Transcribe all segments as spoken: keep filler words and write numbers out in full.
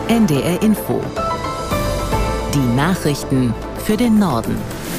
N D R Info. Die Nachrichten für den Norden.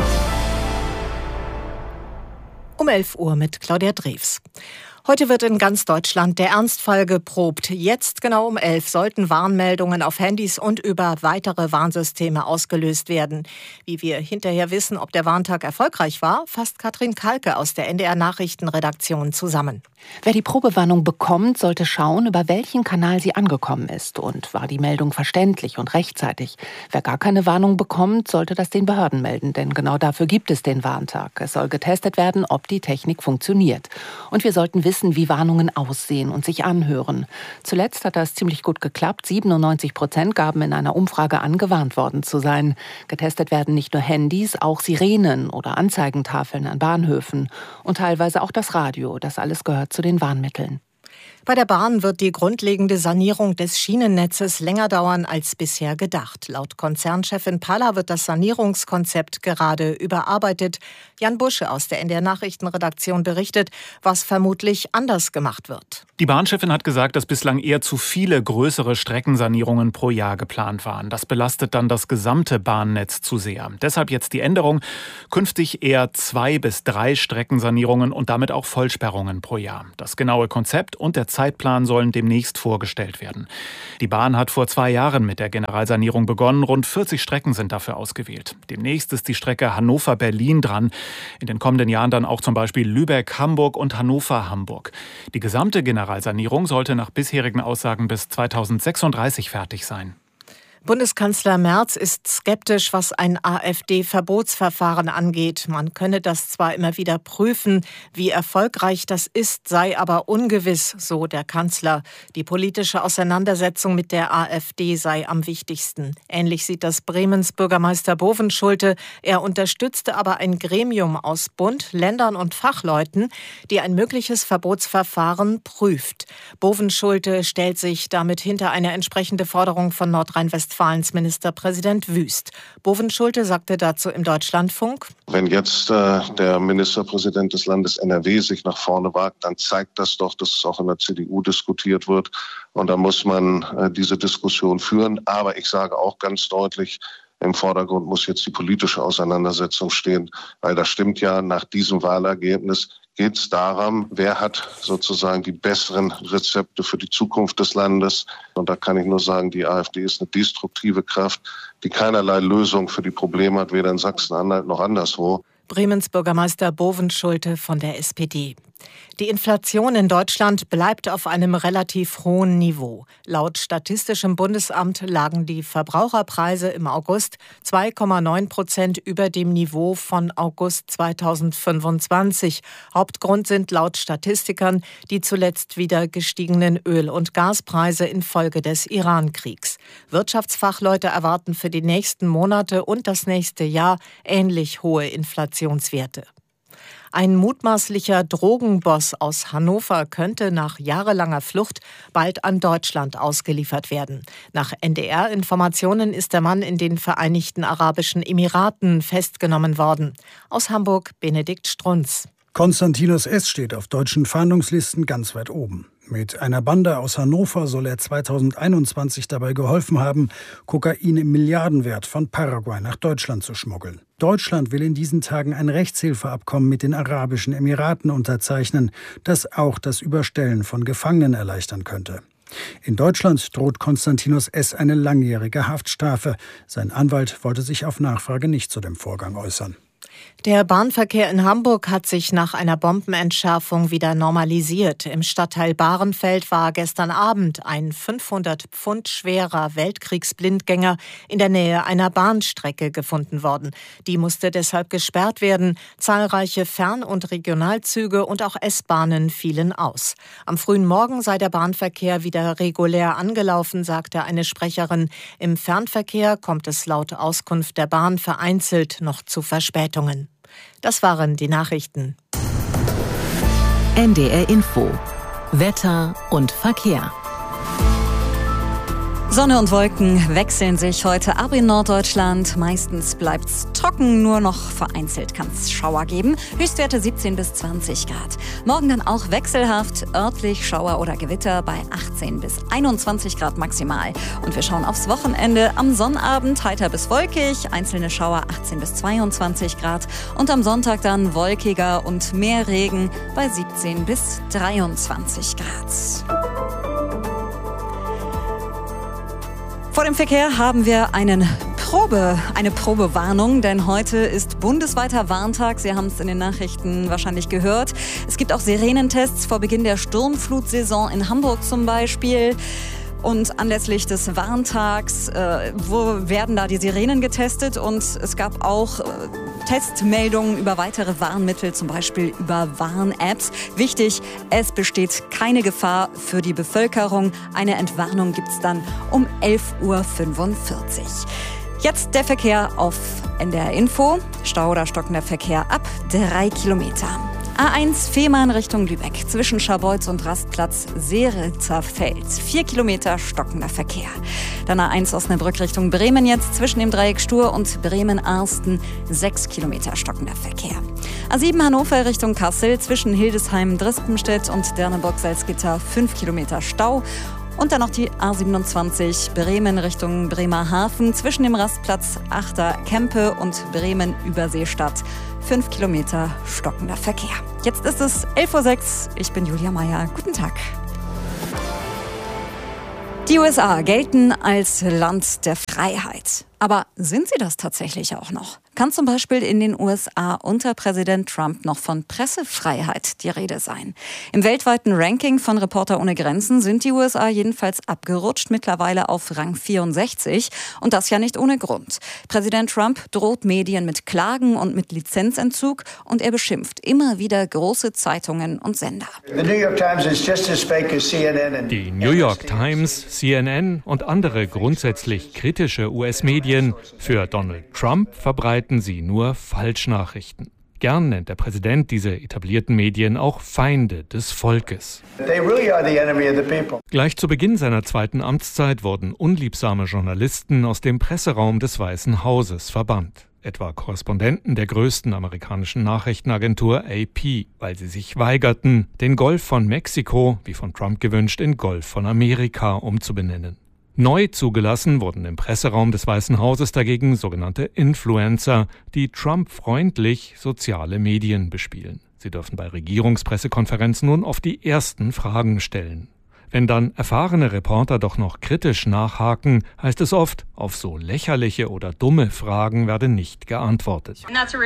Um elf Uhr mit Claudia Drews. Heute wird in ganz Deutschland der Ernstfall geprobt. Jetzt genau um elf sollten Warnmeldungen auf Handys und über weitere Warnsysteme ausgelöst werden. Wie wir hinterher wissen, ob der Warntag erfolgreich war, fasst Katrin Kalke aus der N D R-Nachrichtenredaktion zusammen. Wer die Probewarnung bekommt, sollte schauen, über welchen Kanal sie angekommen ist und war die Meldung verständlich und rechtzeitig. Wer gar keine Warnung bekommt, sollte das den Behörden melden, denn genau dafür gibt es den Warntag. Es soll getestet werden, ob die Technik funktioniert. Und wir sollten wissen, wie Warnungen aussehen und sich anhören. Zuletzt hat das ziemlich gut geklappt. siebenundneunzig Prozent gaben in einer Umfrage an, gewarnt worden zu sein. Getestet werden nicht nur Handys, auch Sirenen oder Anzeigentafeln an Bahnhöfen und teilweise auch das Radio. Das alles gehört zu den Warnmitteln. Bei der Bahn wird die grundlegende Sanierung des Schienennetzes länger dauern als bisher gedacht. Laut Konzernchefin Palla wird das Sanierungskonzept gerade überarbeitet. Jan Busche aus der N D R-Nachrichtenredaktion berichtet, was vermutlich anders gemacht wird. Die Bahnchefin hat gesagt, dass bislang eher zu viele größere Streckensanierungen pro Jahr geplant waren. Das belastet dann das gesamte Bahnnetz zu sehr. Deshalb jetzt die Änderung. Künftig eher zwei bis drei Streckensanierungen und damit auch Vollsperrungen pro Jahr. Das genaue Konzept und der Zeitplan sollen demnächst vorgestellt werden. Die Bahn hat vor zwei Jahren mit der Generalsanierung begonnen. Rund vierzig Strecken sind dafür ausgewählt. Demnächst ist die Strecke Hannover-Berlin dran. In den kommenden Jahren dann auch zum Beispiel Lübeck-Hamburg und Hannover-Hamburg. Die gesamte Generalsanierung sollte nach bisherigen Aussagen bis zweitausendsechsunddreißig fertig sein. Bundeskanzler Merz ist skeptisch, was ein AfD-Verbotsverfahren angeht. Man könne das zwar immer wieder prüfen, wie erfolgreich das ist, sei aber ungewiss, so der Kanzler. Die politische Auseinandersetzung mit der AfD sei am wichtigsten. Ähnlich sieht das Bremens Bürgermeister Bovenschulte. Er unterstützte aber ein Gremium aus Bund, Ländern und Fachleuten, die ein mögliches Verbotsverfahren prüft. Bovenschulte stellt sich damit hinter eine entsprechende Forderung von Nordrhein-Westfalen. Westfalens Ministerpräsident Wüst. Bovenschulte sagte dazu im Deutschlandfunk: Wenn jetzt äh, der Ministerpräsident des Landes N R W sich nach vorne wagt, dann zeigt das doch, dass es auch in der C D U diskutiert wird. Und da muss man äh, diese Diskussion führen. Aber ich sage auch ganz deutlich, im Vordergrund muss jetzt die politische Auseinandersetzung stehen, weil das stimmt ja, nach diesem Wahlergebnis geht es darum, wer hat sozusagen die besseren Rezepte für die Zukunft des Landes. Und da kann ich nur sagen, die AfD ist eine destruktive Kraft, die keinerlei Lösung für die Probleme hat, weder in Sachsen-Anhalt noch anderswo. Bremens Bürgermeister Bovenschulte von der S P D. Die Inflation in Deutschland bleibt auf einem relativ hohen Niveau. Laut Statistischem Bundesamt lagen die Verbraucherpreise im August zwei Komma neun Prozent über dem Niveau von August zweitausendfünfundzwanzig. Hauptgrund sind laut Statistikern die zuletzt wieder gestiegenen Öl- und Gaspreise infolge des Iran-Kriegs. Wirtschaftsfachleute erwarten für die nächsten Monate und das nächste Jahr ähnlich hohe Inflationswerte. Ein mutmaßlicher Drogenboss aus Hannover könnte nach jahrelanger Flucht bald an Deutschland ausgeliefert werden. Nach N D R-Informationen ist der Mann in den Vereinigten Arabischen Emiraten festgenommen worden. Aus Hamburg Benedikt Strunz. Konstantinos S. steht auf deutschen Fahndungslisten ganz weit oben. Mit einer Bande aus Hannover soll er zweitausendeinundzwanzig dabei geholfen haben, Kokain im Milliardenwert von Paraguay nach Deutschland zu schmuggeln. Deutschland will in diesen Tagen ein Rechtshilfeabkommen mit den Arabischen Emiraten unterzeichnen, das auch das Überstellen von Gefangenen erleichtern könnte. In Deutschland droht Konstantinos S. eine langjährige Haftstrafe. Sein Anwalt wollte sich auf Nachfrage nicht zu dem Vorgang äußern. Der Bahnverkehr in Hamburg hat sich nach einer Bombenentschärfung wieder normalisiert. Im Stadtteil Bahrenfeld war gestern Abend ein fünfhundert Pfund schwerer Weltkriegsblindgänger in der Nähe einer Bahnstrecke gefunden worden. Die musste deshalb gesperrt werden. Zahlreiche Fern- und Regionalzüge und auch S-Bahnen fielen aus. Am frühen Morgen sei der Bahnverkehr wieder regulär angelaufen, sagte eine Sprecherin. Im Fernverkehr kommt es laut Auskunft der Bahn vereinzelt noch zu Verspätungen. Das waren die Nachrichten. N D R Info. Wetter und Verkehr. Sonne und Wolken wechseln sich heute ab in Norddeutschland. Meistens bleibt's trocken, nur noch vereinzelt kann es Schauer geben. Höchstwerte siebzehn bis zwanzig Grad. Morgen dann auch wechselhaft, örtlich Schauer oder Gewitter bei achtzehn bis einundzwanzig Grad maximal. Und wir schauen aufs Wochenende. Am Sonnabend heiter bis wolkig, einzelne Schauer achtzehn bis zweiundzwanzig Grad. Und am Sonntag dann wolkiger und mehr Regen bei siebzehn bis dreiundzwanzig Grad. Vor dem Verkehr haben wir einen Probe, eine Probewarnung, denn heute ist bundesweiter Warntag. Sie haben es in den Nachrichten wahrscheinlich gehört. Es gibt auch Sirenentests vor Beginn der Sturmflutsaison in Hamburg zum Beispiel. Und anlässlich des Warntags äh, wo werden da die Sirenen getestet und es gab auch äh, Testmeldungen über weitere Warnmittel, zum Beispiel über Warn-Apps. Wichtig, es besteht keine Gefahr für die Bevölkerung. Eine Entwarnung gibt es dann um elf Uhr fünfundvierzig. Jetzt der Verkehr auf N D R Info. Stau oder stockender Verkehr ab drei Kilometer. A eins Fehmarn Richtung Lübeck, zwischen Scharbeutz und Rastplatz Seelitzer-Feld. Vier Kilometer stockender Verkehr. Dann A eins Osnabrück Richtung Bremen jetzt, zwischen dem Dreieck Stur und Bremen-Arsten. Sechs Kilometer stockender Verkehr. A sieben Hannover Richtung Kassel, zwischen Hildesheim-Drispenstedt und Derneburg-Salzgitter. Fünf Kilometer Stau. Und dann noch die A siebenundzwanzig Bremen Richtung Bremerhaven, zwischen dem Rastplatz Achter Kempe und Bremen Überseestadt. Fünf Kilometer stockender Verkehr. Jetzt ist es elf Uhr sechs. Ich bin Julia Meyer. Guten Tag. Die U S A gelten als Land der Freiheit. Aber sind sie das tatsächlich auch noch? Kann zum Beispiel in den U S A unter Präsident Trump noch von Pressefreiheit die Rede sein? Im weltweiten Ranking von Reporter ohne Grenzen sind die U S A jedenfalls abgerutscht, mittlerweile auf Rang vierundsechzig. Und das ja nicht ohne Grund. Präsident Trump droht Medien mit Klagen und mit Lizenzentzug und er beschimpft immer wieder große Zeitungen und Sender. Die New York Times, C N N und andere grundsätzlich kritische U S-Medien für Donald Trump verbreiten sie nur Falschnachrichten. Gern nennt der Präsident diese etablierten Medien auch Feinde des Volkes. Gleich zu Beginn seiner zweiten Amtszeit wurden unliebsame Journalisten aus dem Presseraum des Weißen Hauses verbannt. Etwa Korrespondenten der größten amerikanischen Nachrichtenagentur A P, weil sie sich weigerten, den Golf von Mexiko, wie von Trump gewünscht, in Golf von Amerika umzubenennen. Neu zugelassen wurden im Presseraum des Weißen Hauses dagegen sogenannte Influencer, die Trump-freundlich soziale Medien bespielen. Sie dürfen bei Regierungspressekonferenzen nun oft die ersten Fragen stellen. Wenn dann erfahrene Reporter doch noch kritisch nachhaken, heißt es oft, auf so lächerliche oder dumme Fragen werde nicht geantwortet.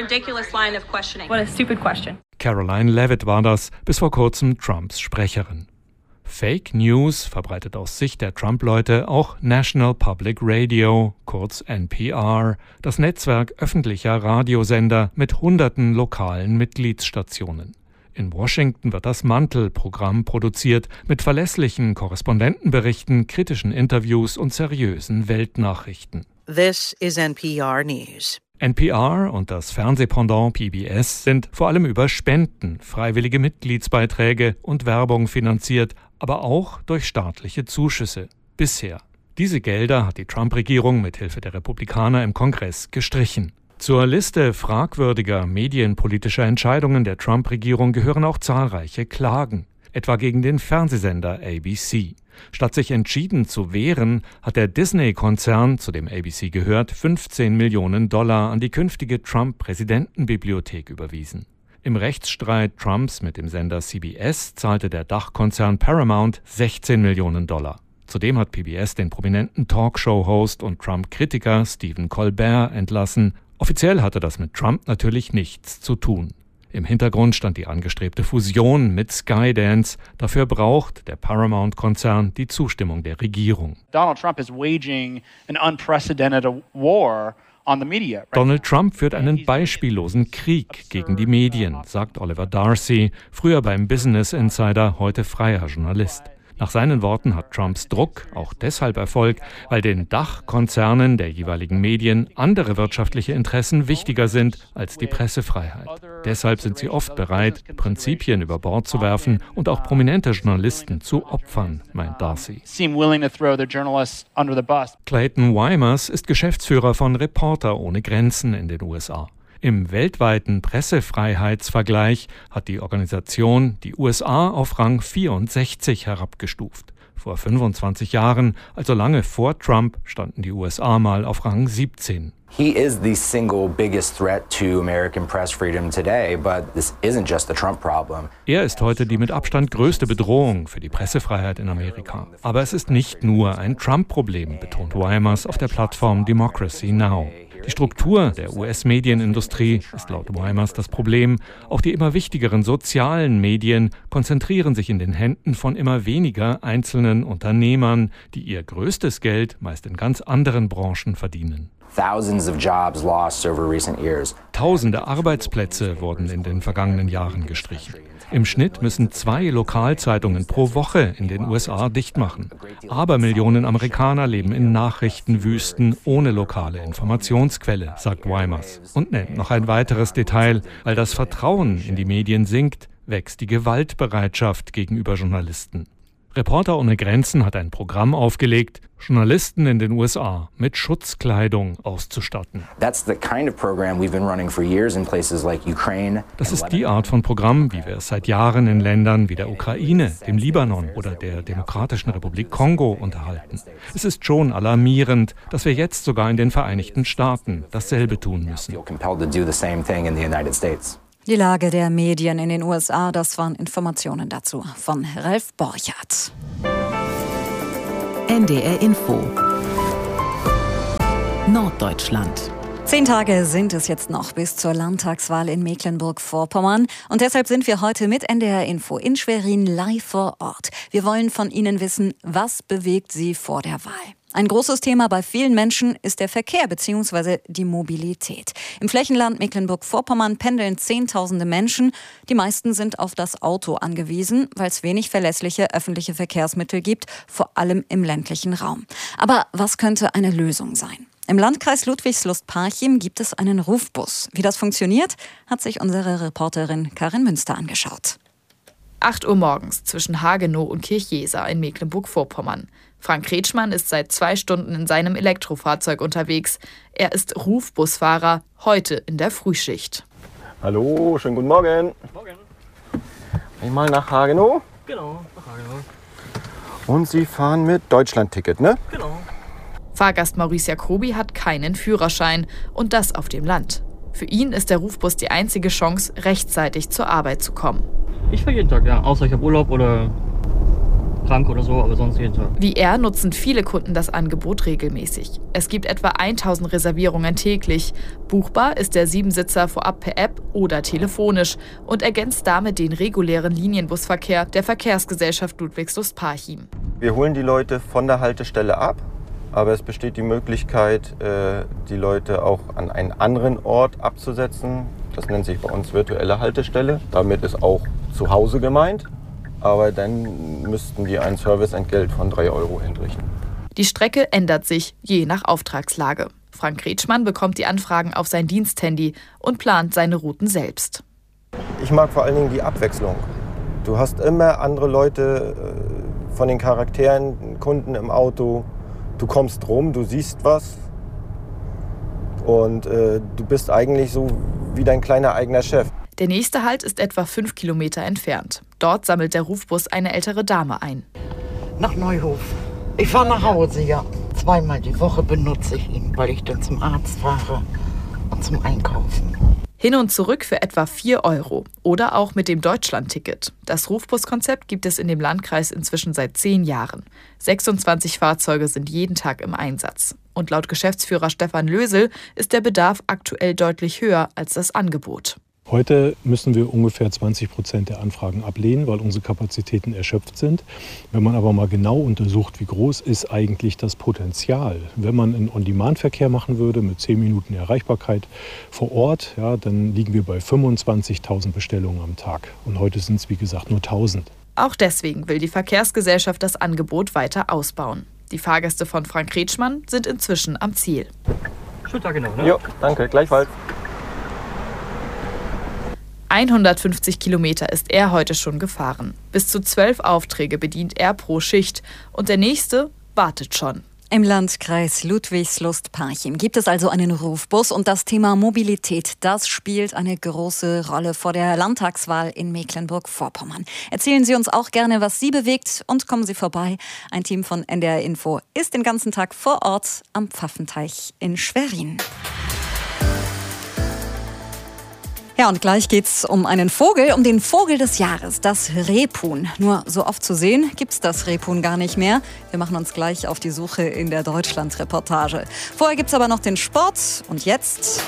What a stupid question. Caroline Levitt war das, bis vor kurzem Trumps Sprecherin. Fake News verbreitet aus Sicht der Trump-Leute auch National Public Radio, kurz N P R, das Netzwerk öffentlicher Radiosender mit hunderten lokalen Mitgliedsstationen. In Washington wird das Mantel-Programm produziert mit verlässlichen Korrespondentenberichten, kritischen Interviews und seriösen Weltnachrichten. This is N P R News. N P R und das Fernsehpendant P B S sind vor allem über Spenden, freiwillige Mitgliedsbeiträge und Werbung finanziert, aber auch durch staatliche Zuschüsse. Bisher. Diese Gelder hat die Trump-Regierung mit Hilfe der Republikaner im Kongress gestrichen. Zur Liste fragwürdiger medienpolitischer Entscheidungen der Trump-Regierung gehören auch zahlreiche Klagen, etwa gegen den Fernsehsender A B C. Statt sich entschieden zu wehren, hat der Disney-Konzern, zu dem A B C gehört, fünfzehn Millionen Dollar an die künftige Trump-Präsidentenbibliothek überwiesen. Im Rechtsstreit Trumps mit dem Sender C B S zahlte der Dachkonzern Paramount sechzehn Millionen Dollar. Zudem hat P B S den prominenten Talkshow-Host und Trump-Kritiker Stephen Colbert entlassen. Offiziell hatte das mit Trump natürlich nichts zu tun. Im Hintergrund stand die angestrebte Fusion mit Skydance. Dafür braucht der Paramount-Konzern die Zustimmung der Regierung. Donald Trump is waging an unprecedented war on the media. Donald Trump führt einen beispiellosen Krieg gegen die Medien, sagt Oliver Darcy, früher beim Business Insider, heute freier Journalist. Nach seinen Worten hat Trumps Druck auch deshalb Erfolg, weil den Dachkonzernen der jeweiligen Medien andere wirtschaftliche Interessen wichtiger sind als die Pressefreiheit. Deshalb sind sie oft bereit, Prinzipien über Bord zu werfen und auch prominente Journalisten zu opfern, meint Darcy. Clayton Weimers ist Geschäftsführer von Reporter ohne Grenzen in den U S A. Im weltweiten Pressefreiheitsvergleich hat die Organisation die U S A auf Rang vierundsechzig herabgestuft. Vor fünfundzwanzig Jahren, also lange vor Trump, standen die U S A mal auf Rang siebzehn. He is the single biggest threat to American press freedom today, but this isn't just a Trump problem. Er ist heute die mit Abstand größte Bedrohung für die Pressefreiheit in Amerika. Aber es ist nicht nur ein Trump-Problem, betont Weimers auf der Plattform Democracy Now! Die Struktur der U S-Medienindustrie ist laut Weimers das Problem. Auch die immer wichtigeren sozialen Medien konzentrieren sich in den Händen von immer weniger einzelnen Unternehmern, die ihr größtes Geld meist in ganz anderen Branchen verdienen. Tausende Arbeitsplätze wurden in den vergangenen Jahren gestrichen. Im Schnitt müssen zwei Lokalzeitungen pro Woche in den U S A dicht machen. Aber Millionen Amerikaner leben in Nachrichtenwüsten ohne lokale Informationsquelle, sagt Weimers. Und nennt noch ein weiteres Detail: Weil das Vertrauen in die Medien sinkt, wächst die Gewaltbereitschaft gegenüber Journalisten. Reporter ohne Grenzen hat ein Programm aufgelegt, Journalisten in den U S A mit Schutzkleidung auszustatten. Das ist die Art von Programm, wie wir es seit Jahren in Ländern wie der Ukraine, dem Libanon oder der Demokratischen Republik Kongo unterhalten. Es ist schon alarmierend, dass wir jetzt sogar in den Vereinigten Staaten dasselbe tun müssen. Die Lage der Medien in den U S A, das waren Informationen dazu von Ralf Borchardt. N D R Info Norddeutschland. Zehn Tage sind es jetzt noch bis zur Landtagswahl in Mecklenburg-Vorpommern. Und deshalb sind wir heute mit N D R Info in Schwerin live vor Ort. Wir wollen von Ihnen wissen, was bewegt Sie vor der Wahl? Ein großes Thema bei vielen Menschen ist der Verkehr bzw. die Mobilität. Im Flächenland Mecklenburg-Vorpommern pendeln Zehntausende Menschen. Die meisten sind auf das Auto angewiesen, weil es wenig verlässliche öffentliche Verkehrsmittel gibt, vor allem im ländlichen Raum. Aber was könnte eine Lösung sein? Im Landkreis Ludwigslust-Parchim gibt es einen Rufbus. Wie das funktioniert, hat sich unsere Reporterin Karin Münster angeschaut. acht Uhr morgens zwischen Hagenow und Kirchjesa in Mecklenburg-Vorpommern. Frank Kretschmann ist seit zwei Stunden in seinem Elektrofahrzeug unterwegs. Er ist Rufbusfahrer, heute in der Frühschicht. Hallo, schönen guten Morgen. Morgen. Einmal nach Hagenow? Genau, nach Hagenow. Und Sie fahren mit Deutschlandticket, ne? Genau. Fahrgast Maurice Jacobi hat keinen Führerschein und das auf dem Land. Für ihn ist der Rufbus die einzige Chance, rechtzeitig zur Arbeit zu kommen. Ich fahre jeden Tag, ja. Außer ich habe Urlaub oder krank oder so, aber sonst jeden Tag. Wie er nutzen viele Kunden das Angebot regelmäßig. Es gibt etwa tausend Reservierungen täglich. Buchbar ist der Siebensitzer vorab per App oder telefonisch und ergänzt damit den regulären Linienbusverkehr der Verkehrsgesellschaft Ludwigslust-Parchim. Wir holen die Leute von der Haltestelle ab, aber es besteht die Möglichkeit, die Leute auch an einen anderen Ort abzusetzen. Das nennt sich bei uns virtuelle Haltestelle. Damit ist auch zu Hause gemeint. Aber dann müssten die ein Serviceentgelt von drei Euro entrichten. Die Strecke ändert sich je nach Auftragslage. Frank Kretschmann bekommt die Anfragen auf sein Diensthandy und plant seine Routen selbst. Ich mag vor allen Dingen die Abwechslung. Du hast immer andere Leute von den Charakteren, Kunden im Auto. Du kommst rum, du siehst was. Und äh, du bist eigentlich so wie dein kleiner eigener Chef. Der nächste Halt ist etwa fünf Kilometer entfernt. Dort sammelt der Rufbus eine ältere Dame ein. Nach Neuhof. Ich fahre nach Hause, ja. Zweimal die Woche benutze ich ihn, weil ich dann zum Arzt fahre und zum Einkaufen. Hin und zurück für etwa vier Euro. Oder auch mit dem Deutschlandticket. Das Rufbuskonzept gibt es in dem Landkreis inzwischen seit zehn Jahren. sechsundzwanzig Fahrzeuge sind jeden Tag im Einsatz. Und laut Geschäftsführer Stefan Lösel ist der Bedarf aktuell deutlich höher als das Angebot. Heute müssen wir ungefähr zwanzig Prozent der Anfragen ablehnen, weil unsere Kapazitäten erschöpft sind. Wenn man aber mal genau untersucht, wie groß ist eigentlich das Potenzial, wenn man einen On-Demand-Verkehr machen würde mit zehn Minuten Erreichbarkeit vor Ort, ja, dann liegen wir bei fünfundzwanzigtausend Bestellungen am Tag. Und heute sind es, wie gesagt, nur tausend. Auch deswegen will die Verkehrsgesellschaft das Angebot weiter ausbauen. Die Fahrgäste von Frank Kretschmann sind inzwischen am Ziel. Schönen Tag genau, ne? Jo, danke, gleichfalls. hundertfünfzig Kilometer ist er heute schon gefahren. Bis zu zwölf Aufträge bedient er pro Schicht. Und der nächste wartet schon. Im Landkreis Ludwigslust-Parchim gibt es also einen Rufbus und das Thema Mobilität, das spielt eine große Rolle vor der Landtagswahl in Mecklenburg-Vorpommern. Erzählen Sie uns auch gerne, was Sie bewegt und kommen Sie vorbei. Ein Team von N D R Info ist den ganzen Tag vor Ort am Pfaffenteich in Schwerin. Ja, und gleich geht's um einen Vogel, um den Vogel des Jahres, das Rebhuhn. Nur so oft zu sehen gibt's das Rebhuhn gar nicht mehr. Wir machen uns gleich auf die Suche in der Deutschland-Reportage. Vorher gibt's aber noch den Sport und jetzt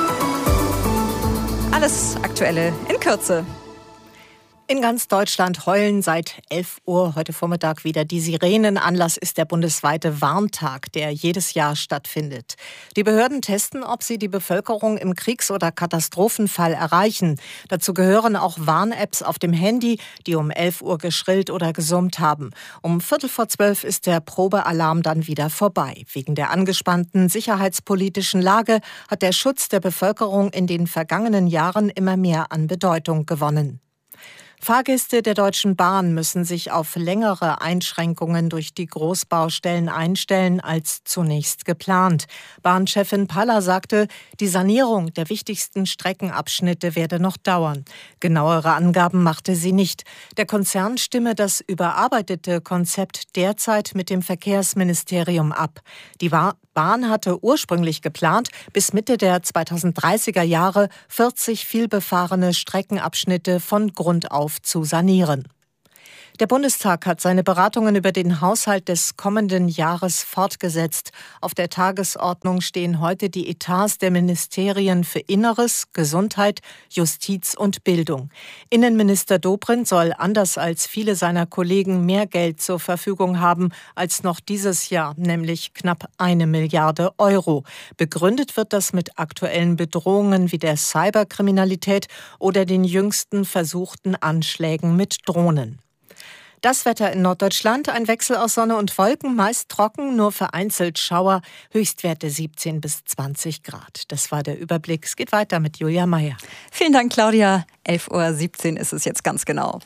alles Aktuelle in Kürze. In ganz Deutschland heulen seit elf Uhr heute Vormittag wieder die Sirenen. Anlass ist der bundesweite Warntag, der jedes Jahr stattfindet. Die Behörden testen, ob sie die Bevölkerung im Kriegs- oder Katastrophenfall erreichen. Dazu gehören auch Warn-Apps auf dem Handy, die um elf Uhr geschrillt oder gesummt haben. Um Viertel vor zwölf ist der Probealarm dann wieder vorbei. Wegen der angespannten sicherheitspolitischen Lage hat der Schutz der Bevölkerung in den vergangenen Jahren immer mehr an Bedeutung gewonnen. Fahrgäste der Deutschen Bahn müssen sich auf längere Einschränkungen durch die Großbaustellen einstellen als zunächst geplant. Bahnchefin Paller sagte, die Sanierung der wichtigsten Streckenabschnitte werde noch dauern. Genauere Angaben machte sie nicht. Der Konzern stimme das überarbeitete Konzept derzeit mit dem Verkehrsministerium ab. Die Bahn hatte ursprünglich geplant, bis Mitte der zweitausenddreißiger Jahre vierzig vielbefahrene Streckenabschnitte von Grund auf zu sanieren. Der Bundestag hat seine Beratungen über den Haushalt des kommenden Jahres fortgesetzt. Auf der Tagesordnung stehen heute die Etats der Ministerien für Inneres, Gesundheit, Justiz und Bildung. Innenminister Dobrindt soll anders als viele seiner Kollegen mehr Geld zur Verfügung haben als noch dieses Jahr, nämlich knapp eine Milliarde Euro. Begründet wird das mit aktuellen Bedrohungen wie der Cyberkriminalität oder den jüngsten versuchten Anschlägen mit Drohnen. Das Wetter in Norddeutschland, ein Wechsel aus Sonne und Wolken, meist trocken, nur vereinzelt Schauer, Höchstwerte siebzehn bis zwanzig Grad. Das war der Überblick. Es geht weiter mit Julia Meyer. Vielen Dank, Claudia. elf Uhr siebzehn ist es jetzt ganz genau.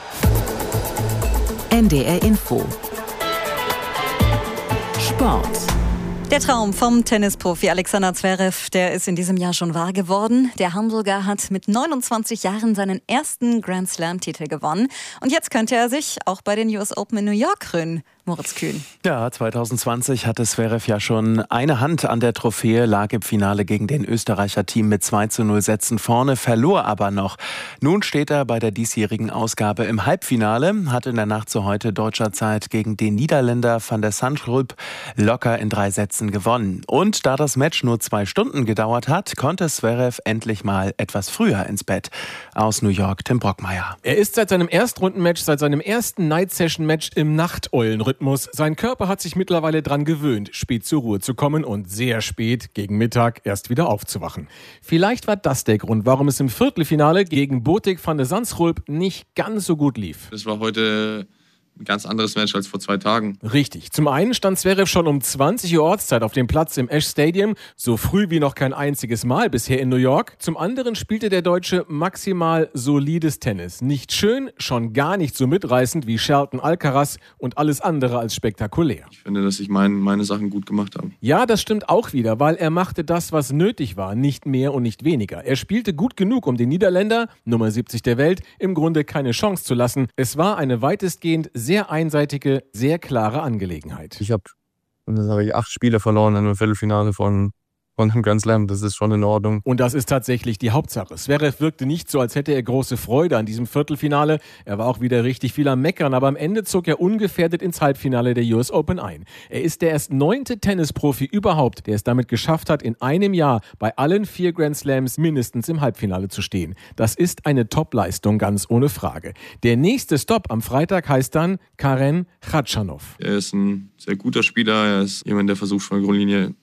N D R Info. Sport. Der Traum vom Tennisprofi Alexander Zverev, der ist in diesem Jahr schon wahr geworden. Der Hamburger hat mit neunundzwanzig Jahren seinen ersten Grand Slam-Titel gewonnen. Und jetzt könnte er sich auch bei den U S Open in New York krönen. Moritz Kühn. Ja, zwanzig zwanzig hatte Zverev ja schon eine Hand an der Trophäe, lag im Finale gegen den Österreicher Team mit zwei zu null Sätzen vorne, verlor aber noch. Nun steht er bei der diesjährigen Ausgabe im Halbfinale, hat in der Nacht zu heute deutscher Zeit gegen den Niederländer Van der Sandschulp locker in drei Sätzen gewonnen. Und da das Match nur zwei Stunden gedauert hat, konnte Zverev endlich mal etwas früher ins Bett. Aus New York, Tim Brockmeier. Er ist seit seinem Erstrundenmatch, seit seinem ersten Night-Session-Match im Nachteulenrhythmus. Sein Körper hat sich mittlerweile dran gewöhnt, spät zur Ruhe zu kommen und sehr spät, gegen Mittag, erst wieder aufzuwachen. Vielleicht war das der Grund, warum es im Viertelfinale gegen Botic van de Zandschulp nicht ganz so gut lief. Das war heute ein ganz anderes Match als vor zwei Tagen. Richtig. Zum einen stand Zverev schon um zwanzig Uhr Ortszeit auf dem Platz im Ash Stadium, so früh wie noch kein einziges Mal bisher in New York. Zum anderen spielte der Deutsche maximal solides Tennis. Nicht schön, schon gar nicht so mitreißend wie Shelton Alcaraz und alles andere als spektakulär. Ich finde, dass ich mein, meine Sachen gut gemacht habe. Ja, das stimmt auch wieder, weil er machte das, was nötig war, nicht mehr und nicht weniger. Er spielte gut genug, um den Niederländer, Nummer siebzig der Welt, im Grunde keine Chance zu lassen. Es war eine weitestgehend sehr einseitige, sehr klare Angelegenheit. Ich habe, das habe ich acht Spiele verloren in einem Viertelfinale von von einem Grand Slam, das ist schon in Ordnung. Und das ist tatsächlich die Hauptsache. Zverev wirkte nicht so, als hätte er große Freude an diesem Viertelfinale. Er war auch wieder richtig viel am Meckern, aber am Ende zog er ungefährdet ins Halbfinale der U S Open ein. Er ist der erst neunte Tennisprofi überhaupt, der es damit geschafft hat, in einem Jahr bei allen vier Grand Slams mindestens im Halbfinale zu stehen. Das ist eine Top-Leistung, ganz ohne Frage. Der nächste Stopp am Freitag heißt dann Karen Khachanov. Er ist ein sehr guter Spieler, er ist jemand, der versucht von der Grundlinie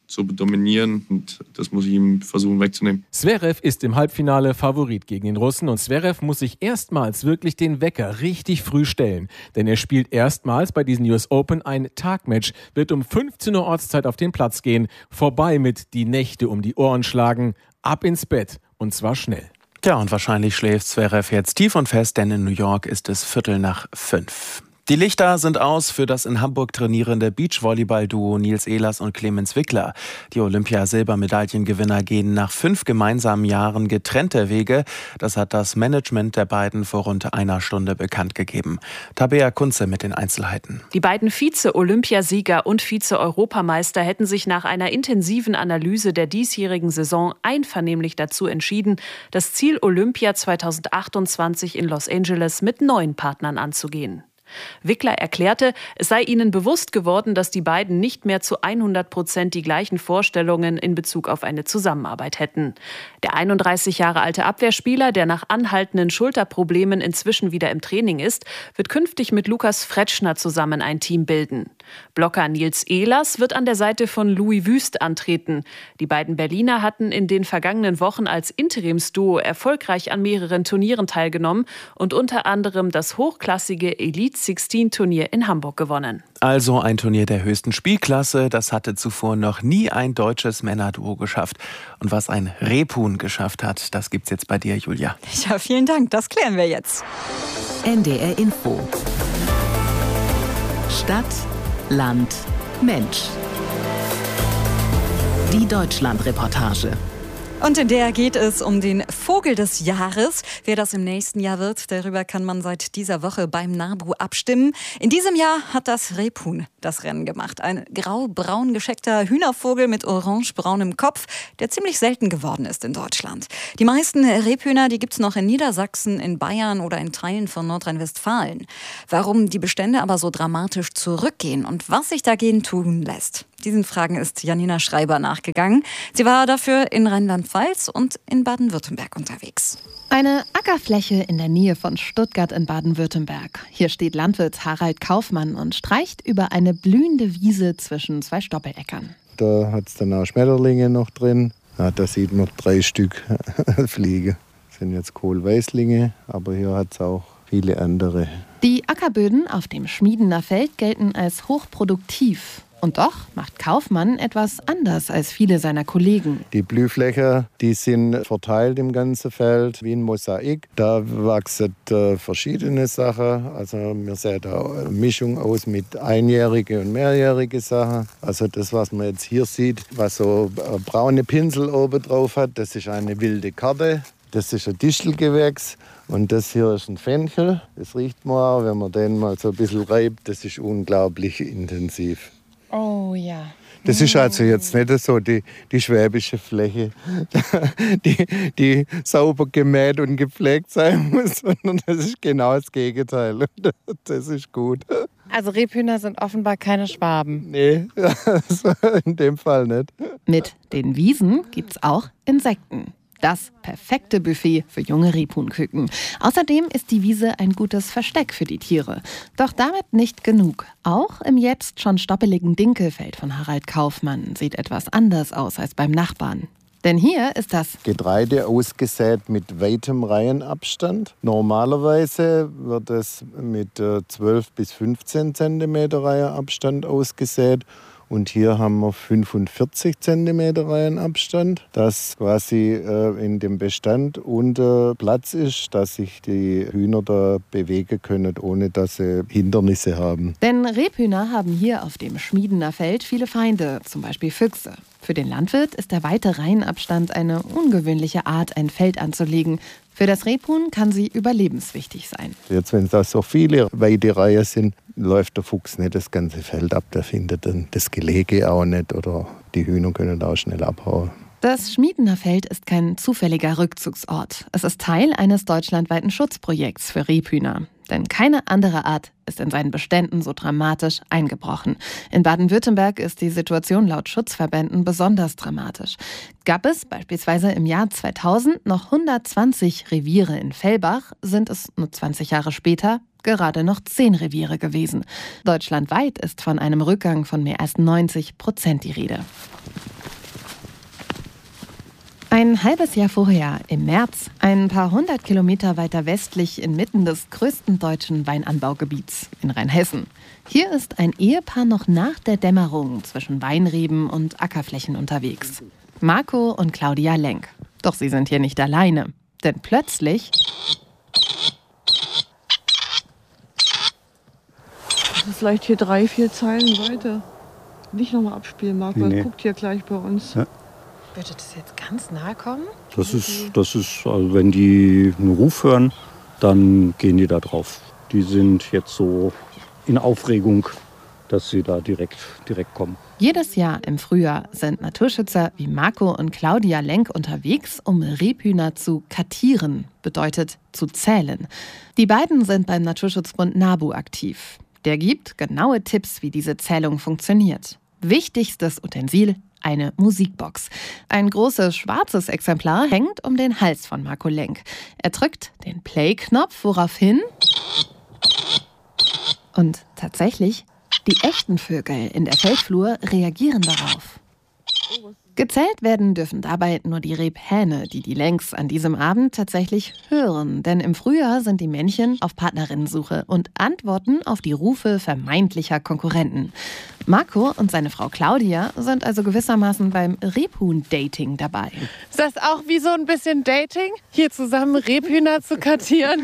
zu dominieren und das muss ich ihm versuchen wegzunehmen. Zverev ist im Halbfinale Favorit gegen den Russen und Zverev muss sich erstmals wirklich den Wecker richtig früh stellen. Denn er spielt erstmals bei diesen U S Open ein Tagmatch, wird um fünfzehn Uhr Ortszeit auf den Platz gehen, vorbei mit die Nächte um die Ohren schlagen, ab ins Bett und zwar schnell. Ja, und wahrscheinlich schläft Zverev jetzt tief und fest, denn in New York ist es Viertel nach fünf. Die Lichter sind aus für das in Hamburg trainierende Beachvolleyball-Duo Nils Ehlers und Clemens Wickler. Die Olympia-Silbermedaillengewinner gehen nach fünf gemeinsamen Jahren getrennter Wege. Das hat das Management der beiden vor rund einer Stunde bekannt gegeben. Tabea Kunze mit den Einzelheiten. Die beiden Vize-Olympiasieger und Vize-Europameister hätten sich nach einer intensiven Analyse der diesjährigen Saison einvernehmlich dazu entschieden, das Ziel Olympia zweitausendachtundzwanzig in Los Angeles mit neuen Partnern anzugehen. Wickler erklärte, es sei ihnen bewusst geworden, dass die beiden nicht mehr zu hundert Prozent die gleichen Vorstellungen in Bezug auf eine Zusammenarbeit hätten. Der einunddreißig Jahre alte Abwehrspieler, der nach anhaltenden Schulterproblemen inzwischen wieder im Training ist, wird künftig mit Lukas Fretschner zusammen ein Team bilden. Blocker Nils Ehlers wird an der Seite von Louis Wüst antreten. Die beiden Berliner hatten in den vergangenen Wochen als Interimsduo erfolgreich an mehreren Turnieren teilgenommen und unter anderem das hochklassige Elite sechzehn Turnier in Hamburg gewonnen. Also ein Turnier der höchsten Spielklasse, das hatte zuvor noch nie ein deutsches Männerduo geschafft. Und was ein Rebhuhn geschafft hat, das gibt's jetzt bei dir, Julia. Ja, vielen Dank, das klären wir jetzt. N D R Info. Stadt, Land, Mensch. Die Deutschland-Reportage. Und in der geht es um den Vogel des Jahres. Wer das im nächsten Jahr wird, darüber kann man seit dieser Woche beim NABU abstimmen. In diesem Jahr hat das Rebhuhn das Rennen gemacht. Ein grau-braun gescheckter Hühnervogel mit orange-braunem Kopf, der ziemlich selten geworden ist in Deutschland. Die meisten Rebhühner, die gibt es noch in Niedersachsen, in Bayern oder in Teilen von Nordrhein-Westfalen. Warum die Bestände aber so dramatisch zurückgehen und was sich dagegen tun lässt, diesen Fragen ist Janina Schreiber nachgegangen. Sie war dafür in Rheinland-Pfalz und in Baden-Württemberg unterwegs. Eine Ackerfläche in der Nähe von Stuttgart in Baden-Württemberg. Hier steht Landwirt Harald Kaufmann und streicht über eine blühende Wiese zwischen zwei Stoppeläckern. Da hat es dann auch Schmetterlinge noch drin. Ja, da sieht man drei Stück fliegen. Das sind jetzt Kohlweißlinge, aber hier hat es auch viele andere. Die Ackerböden auf dem Schmiedener Feld gelten als hochproduktiv. Und doch macht Kaufmann etwas anders als viele seiner Kollegen. Die Blühflächen, die sind verteilt im ganzen Feld wie ein Mosaik. Da wachsen äh, verschiedene Sachen. Also wir sehen da eine Mischung aus mit einjährige und mehrjährige Sachen. Also das, was man jetzt hier sieht, was so äh, braune Pinsel oben drauf hat, das ist eine wilde Karte. Das ist ein Distelgewächs und das hier ist ein Fenchel. Das riecht man auch, wenn man den mal so ein bisschen reibt. Das ist unglaublich intensiv. Oh ja. Das ist also jetzt nicht so die, die schwäbische Fläche, die, die sauber gemäht und gepflegt sein muss, sondern das ist genau das Gegenteil. Das ist gut. Also Rebhühner sind offenbar keine Schwaben. Nee, in dem Fall nicht. Mit den Wiesen gibt's auch Insekten. Das perfekte Buffet für junge Rebhuhnküken. Außerdem ist die Wiese ein gutes Versteck für die Tiere. Doch damit nicht genug. Auch im jetzt schon stoppeligen Dinkelfeld von Harald Kaufmann sieht etwas anders aus als beim Nachbarn. Denn hier ist das Getreide ausgesät mit weitem Reihenabstand. Normalerweise wird es mit zwölf bis fünfzehn Zentimeter Reihenabstand ausgesät. Und hier haben wir fünfundvierzig Zentimeter Reihenabstand, dass quasi äh, in dem Bestand unter Platz ist, dass sich die Hühner da bewegen können, ohne dass sie Hindernisse haben. Denn Rebhühner haben hier auf dem Schmiedener Feld viele Feinde, zum Beispiel Füchse. Für den Landwirt ist der weite Reihenabstand eine ungewöhnliche Art, ein Feld anzulegen. Für das Rebhuhn kann sie überlebenswichtig sein. Jetzt, wenn da so viele weite Reihen sind, läuft der Fuchs nicht das ganze Feld ab. Der findet dann das Gelege auch nicht oder die Hühner können auch schnell abhauen. Das Schmiedener Feld ist kein zufälliger Rückzugsort. Es ist Teil eines deutschlandweiten Schutzprojekts für Rebhühner. Denn keine andere Art ist in seinen Beständen so dramatisch eingebrochen. In Baden-Württemberg ist die Situation laut Schutzverbänden besonders dramatisch. Gab es beispielsweise im Jahr zweitausend noch hundertzwanzig Reviere in Fellbach, sind es nur zwanzig Jahre später gerade noch zehn Reviere gewesen. Deutschlandweit ist von einem Rückgang von mehr als neunzig Prozent die Rede. Ein halbes Jahr vorher, im März, ein paar hundert Kilometer weiter westlich inmitten des größten deutschen Weinanbaugebiets in Rheinhessen. Hier ist ein Ehepaar noch nach der Dämmerung zwischen Weinreben und Ackerflächen unterwegs. Marco und Claudia Lenk. Doch sie sind hier nicht alleine. Denn plötzlich... Das ist vielleicht hier drei, vier Zeilen weiter. Nicht nochmal abspielen, Marco. Nee. Er guckt hier gleich bei uns. Ja. Würde das jetzt ganz nahe kommen? Das ist, das ist, also wenn die einen Ruf hören, dann gehen die da drauf. Die sind jetzt so in Aufregung, dass sie da direkt, direkt kommen. Jedes Jahr im Frühjahr sind Naturschützer wie Marco und Claudia Lenk unterwegs, um Rebhühner zu kartieren, bedeutet zu zählen. Die beiden sind beim Naturschutzbund NABU aktiv. Der gibt genaue Tipps, wie diese Zählung funktioniert. Wichtigstes Utensil: eine Musikbox. Ein großes schwarzes Exemplar hängt um den Hals von Marco Lenk. Er drückt den Play-Knopf, woraufhin... Und tatsächlich, die echten Vögel in der Feldflur reagieren darauf. Gezählt werden dürfen dabei nur die Rebhähne, die die Lenks an diesem Abend tatsächlich hören. Denn im Frühjahr sind die Männchen auf Partnerinnensuche und antworten auf die Rufe vermeintlicher Konkurrenten. Marco und seine Frau Claudia sind also gewissermaßen beim Rebhuhn-Dating dabei. Ist das auch wie so ein bisschen Dating, hier zusammen Rebhühner zu kartieren?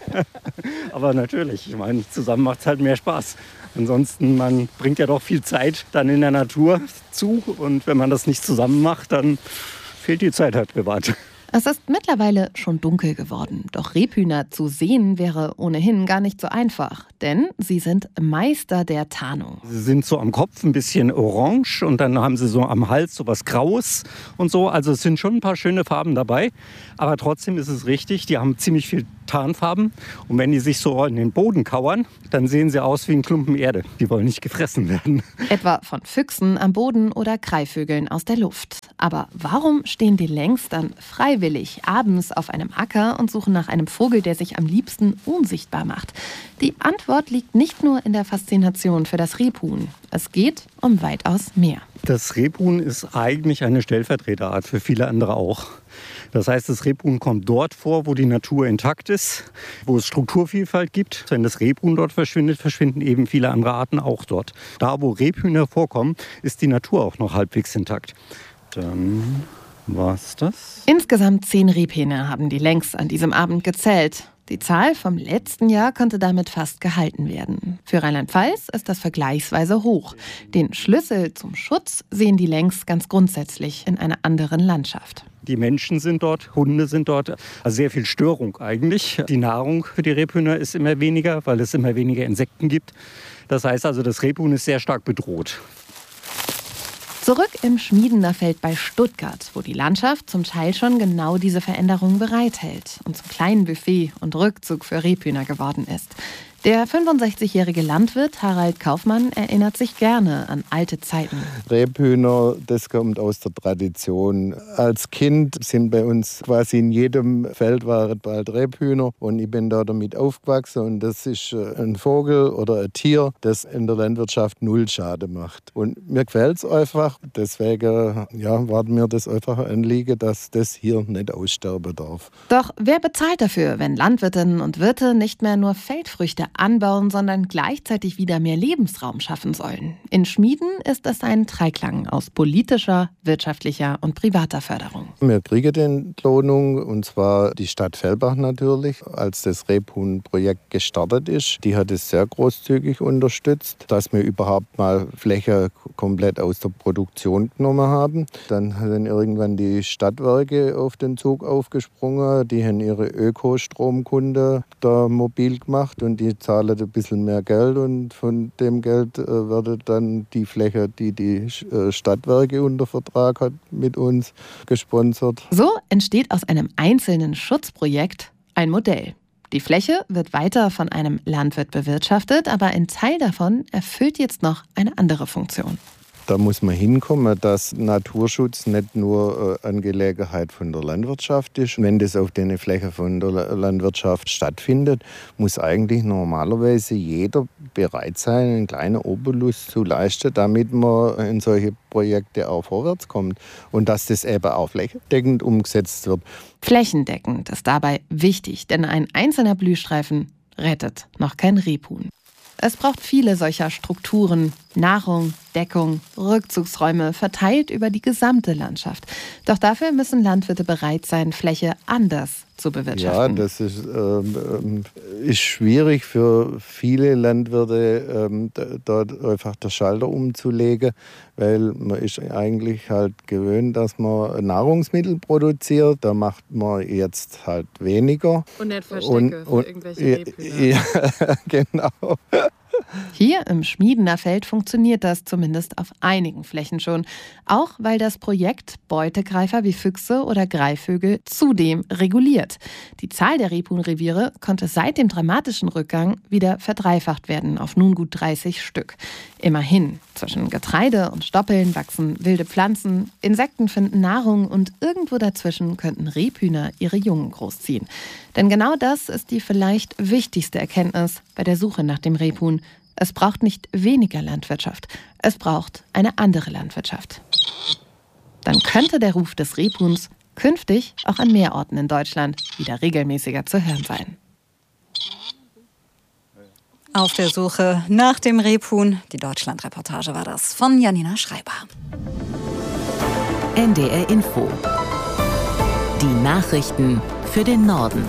Aber natürlich, ich meine, zusammen macht es halt mehr Spaß. Ansonsten, man bringt ja doch viel Zeit dann in der Natur zu. Und wenn man das nicht zusammen macht, dann fehlt die Zeit halt privat. Es ist mittlerweile schon dunkel geworden. Doch Rebhühner zu sehen wäre ohnehin gar nicht so einfach. Denn sie sind Meister der Tarnung. Sie sind so am Kopf ein bisschen orange und dann haben sie so am Hals so was Graues und so. Also es sind schon ein paar schöne Farben dabei. Aber trotzdem ist es richtig, die haben ziemlich viel Tarnfarben. Und wenn die sich so in den Boden kauern, dann sehen sie aus wie ein Klumpen Erde. Die wollen nicht gefressen werden. Etwa von Füchsen am Boden oder Greifvögeln aus der Luft. Aber warum stehen die Lenks dann freiwillig abends auf einem Acker und suchen nach einem Vogel, der sich am liebsten unsichtbar macht? Die Antwort liegt nicht nur in der Faszination für das Rebhuhn. Es geht um weitaus mehr. Das Rebhuhn ist eigentlich eine Stellvertreterart für viele andere auch. Das heißt, das Rebhuhn kommt dort vor, wo die Natur intakt ist, wo es Strukturvielfalt gibt. Wenn das Rebhuhn dort verschwindet, verschwinden eben viele andere Arten auch dort. Da, wo Rebhühner vorkommen, ist die Natur auch noch halbwegs intakt. Dann war's das. Insgesamt zehn Rebhähne haben die Lenks an diesem Abend gezählt. Die Zahl vom letzten Jahr konnte damit fast gehalten werden. Für Rheinland-Pfalz ist das vergleichsweise hoch. Den Schlüssel zum Schutz sehen die Lenks ganz grundsätzlich in einer anderen Landschaft. Die Menschen sind dort, Hunde sind dort, also sehr viel Störung eigentlich. Die Nahrung für die Rebhühner ist immer weniger, weil es immer weniger Insekten gibt. Das heißt also, das Rebhuhn ist sehr stark bedroht. Zurück im Schmiedener Feld bei Stuttgart, wo die Landschaft zum Teil schon genau diese Veränderungen bereithält und zum kleinen Buffet und Rückzug für Rebhühner geworden ist. Der fünfundsechzigjährige Landwirt Harald Kaufmann erinnert sich gerne an alte Zeiten. Rebhühner, das kommt aus der Tradition. Als Kind sind bei uns quasi in jedem Feld waren bald Rebhühner und ich bin da damit aufgewachsen und das ist ein Vogel oder ein Tier, das in der Landwirtschaft null Schaden macht. Und mir gefällt es einfach, deswegen ja, war mir das einfach ein Anliegen, dass das hier nicht aussterben darf. Doch wer bezahlt dafür, wenn Landwirtinnen und Wirte nicht mehr nur Feldfrüchte anbauen, sondern gleichzeitig wieder mehr Lebensraum schaffen sollen? In Schmieden ist es ein Dreiklang aus politischer, wirtschaftlicher und privater Förderung. Wir kriegen die Entlohnung, und zwar die Stadt Fellbach natürlich. Als das Rebhuhn-Projekt gestartet ist, die hat es sehr großzügig unterstützt, dass wir überhaupt mal Fläche komplett aus der Produktion genommen haben. Dann sind irgendwann die Stadtwerke auf den Zug aufgesprungen. Die haben ihre Ökostromkunde da mobil gemacht und die zahlen ein bisschen mehr Geld und von dem Geld äh, wird dann die Fläche, die die äh, Stadtwerke unter Vertrag hat, mit uns gesponsert. So entsteht aus einem einzelnen Schutzprojekt ein Modell. Die Fläche wird weiter von einem Landwirt bewirtschaftet, aber ein Teil davon erfüllt jetzt noch eine andere Funktion. Da muss man hinkommen, dass Naturschutz nicht nur eine Angelegenheit von der Landwirtschaft ist. Wenn das auf den Flächen von der Landwirtschaft stattfindet, muss eigentlich normalerweise jeder bereit sein, einen kleinen Obolus zu leisten, damit man in solche Projekte auch vorwärts kommt und dass das eben auch flächendeckend umgesetzt wird. Flächendeckend ist dabei wichtig, denn ein einzelner Blühstreifen rettet noch kein Rebhuhn. Es braucht viele solcher Strukturen, Nahrung, Deckung, Rückzugsräume, verteilt über die gesamte Landschaft. Doch dafür müssen Landwirte bereit sein, Fläche anders zu bewirtschaften. Ja, das ist, ähm, ist schwierig für viele Landwirte, ähm, dort einfach den Schalter umzulegen, weil man ist eigentlich halt gewöhnt, dass man Nahrungsmittel produziert. Da macht man jetzt halt weniger. Und nicht Verstecke und, für und, irgendwelche Rebhühner. Ja, genau. Hier im Schmiedener Feld funktioniert das zumindest auf einigen Flächen schon. Auch weil das Projekt Beutegreifer wie Füchse oder Greifvögel zudem reguliert. Die Zahl der Rebhuhnreviere konnte seit dem dramatischen Rückgang wieder verdreifacht werden auf nun gut dreißig Stück. Immerhin, zwischen Getreide und Stoppeln wachsen wilde Pflanzen, Insekten finden Nahrung und irgendwo dazwischen könnten Rebhühner ihre Jungen großziehen. Denn genau das ist die vielleicht wichtigste Erkenntnis bei der Suche nach dem Rebhuhn. Es braucht nicht weniger Landwirtschaft, es braucht eine andere Landwirtschaft. Dann könnte der Ruf des Rebhuhns künftig auch an mehr Orten in Deutschland wieder regelmäßiger zu hören sein. Auf der Suche nach dem Rebhuhn. Die Deutschland-Reportage war das von Janina Schreiber. N D R Info. Die Nachrichten für den Norden.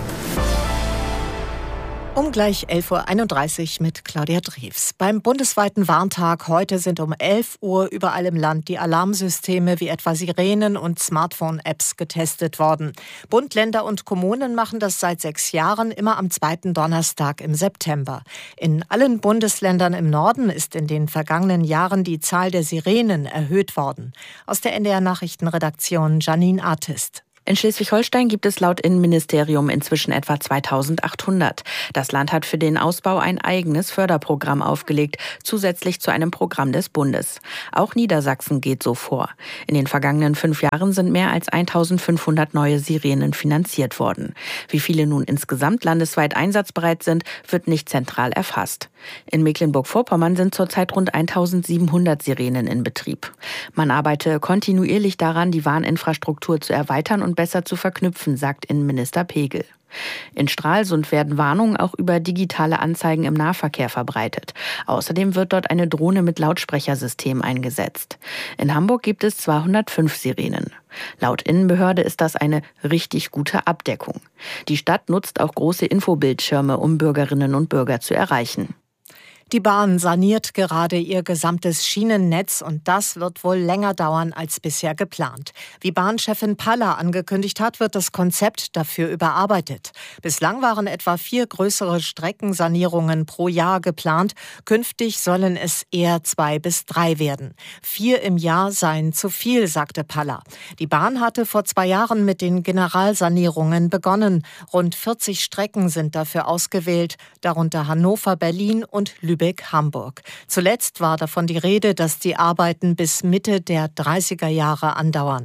Um gleich elf Uhr einunddreißig mit Claudia Drews. Beim bundesweiten Warntag heute sind um elf Uhr überall im Land die Alarmsysteme wie etwa Sirenen und Smartphone-Apps getestet worden. Bund, Länder und Kommunen machen das seit sechs Jahren immer am zweiten Donnerstag im September. In allen Bundesländern im Norden ist in den vergangenen Jahren die Zahl der Sirenen erhöht worden. Aus der N D R-Nachrichtenredaktion Janine Artist. In Schleswig-Holstein gibt es laut Innenministerium inzwischen etwa zweitausendachthundert. Das Land hat für den Ausbau ein eigenes Förderprogramm aufgelegt, zusätzlich zu einem Programm des Bundes. Auch Niedersachsen geht so vor. In den vergangenen fünf Jahren sind mehr als eintausendfünfhundert neue Sirenen finanziert worden. Wie viele nun insgesamt landesweit einsatzbereit sind, wird nicht zentral erfasst. In Mecklenburg-Vorpommern sind zurzeit rund eintausendsiebenhundert Sirenen in Betrieb. Man arbeite kontinuierlich daran, die Warninfrastruktur zu erweitern und besser zu verknüpfen, sagt Innenminister Pegel. In Stralsund werden Warnungen auch über digitale Anzeigen im Nahverkehr verbreitet. Außerdem wird dort eine Drohne mit Lautsprechersystem eingesetzt. In Hamburg gibt es zweihundertfünf Sirenen. Laut Innenbehörde ist das eine richtig gute Abdeckung. Die Stadt nutzt auch große Infobildschirme, um Bürgerinnen und Bürger zu erreichen. Die Bahn saniert gerade ihr gesamtes Schienennetz und das wird wohl länger dauern als bisher geplant. Wie Bahnchefin Paller angekündigt hat, wird das Konzept dafür überarbeitet. Bislang waren etwa vier größere Streckensanierungen pro Jahr geplant. Künftig sollen es eher zwei bis drei werden. Vier im Jahr seien zu viel, sagte Paller. Die Bahn hatte vor zwei Jahren mit den Generalsanierungen begonnen. Rund vierzig Strecken sind dafür ausgewählt, darunter Hannover, Berlin und Lübeck. Hamburg. Zuletzt war davon die Rede, dass die Arbeiten bis Mitte der dreißiger Jahre andauern.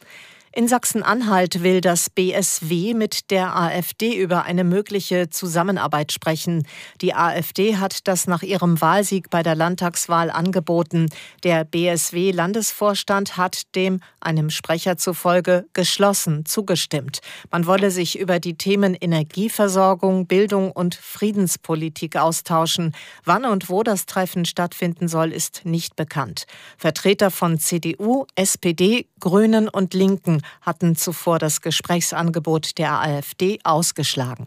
In Sachsen-Anhalt will das B S W mit der AfD über eine mögliche Zusammenarbeit sprechen. Die AfD hat das nach ihrem Wahlsieg bei der Landtagswahl angeboten. Der B S W-Landesvorstand hat dem, einem Sprecher zufolge, geschlossen zugestimmt. Man wolle sich über die Themen Energieversorgung, Bildung und Friedenspolitik austauschen. Wann und wo das Treffen stattfinden soll, ist nicht bekannt. Vertreter von C D U, S P D, Grünen und Linken hatten zuvor das Gesprächsangebot der AfD ausgeschlagen.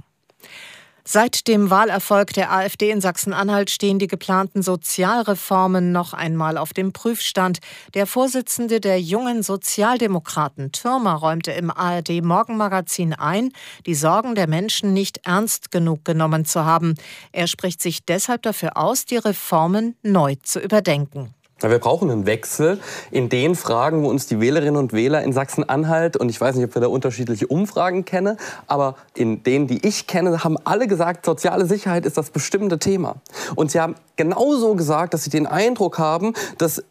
Seit dem Wahlerfolg der AfD in Sachsen-Anhalt stehen die geplanten Sozialreformen noch einmal auf dem Prüfstand. Der Vorsitzende der Jungen Sozialdemokraten, Thürmer, räumte im A R D-Morgenmagazin ein, die Sorgen der Menschen nicht ernst genug genommen zu haben. Er spricht sich deshalb dafür aus, die Reformen neu zu überdenken. Wir brauchen einen Wechsel in den Fragen, wo uns die Wählerinnen und Wähler in Sachsen-Anhalt, und ich weiß nicht, ob wir da unterschiedliche Umfragen kennen, aber in denen, die ich kenne, haben alle gesagt, soziale Sicherheit ist das bestimmende Thema. Und sie haben genauso gesagt, dass sie den Eindruck haben, dass in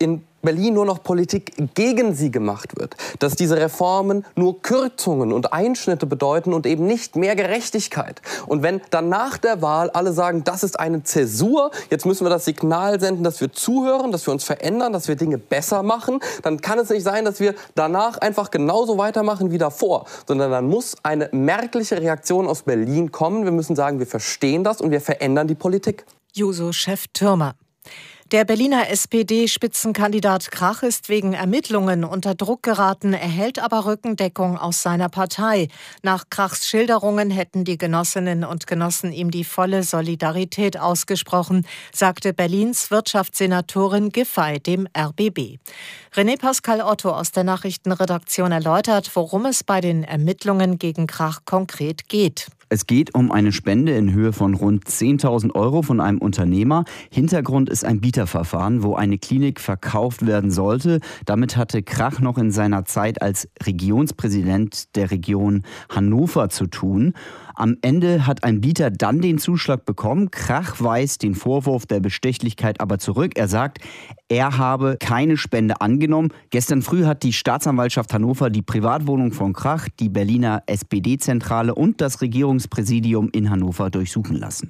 Berlin nur noch Politik gegen sie gemacht wird. Dass diese Reformen nur Kürzungen und Einschnitte bedeuten und eben nicht mehr Gerechtigkeit. Und wenn dann nach der Wahl alle sagen, das ist eine Zäsur, jetzt müssen wir das Signal senden, dass wir zuhören, dass wir uns verändern, dass wir Dinge besser machen, dann kann es nicht sein, dass wir danach einfach genauso weitermachen wie davor, sondern dann muss eine merkliche Reaktion aus Berlin kommen. Wir müssen sagen, wir verstehen das und wir verändern die Politik. Juso-Chef Thürmer. Der Berliner S P D-Spitzenkandidat Krach ist wegen Ermittlungen unter Druck geraten, erhält aber Rückendeckung aus seiner Partei. Nach Krachs Schilderungen hätten die Genossinnen und Genossen ihm die volle Solidarität ausgesprochen, sagte Berlins Wirtschaftssenatorin Giffey dem R B B. René Pascal Otto aus der Nachrichtenredaktion erläutert, worum es bei den Ermittlungen gegen Krach konkret geht. Es geht um eine Spende in Höhe von rund zehntausend Euro von einem Unternehmer. Hintergrund ist ein Bieterverfahren, wo eine Klinik verkauft werden sollte. Damit hatte Krach noch in seiner Zeit als Regionspräsident der Region Hannover zu tun. Am Ende hat ein Bieter dann den Zuschlag bekommen. Krach weist den Vorwurf der Bestechlichkeit aber zurück. Er sagt, er habe keine Spende angenommen. Gestern früh hat die Staatsanwaltschaft Hannover die Privatwohnung von Krach, die Berliner S P D-Zentrale und das Regierungspräsidium in Hannover durchsuchen lassen.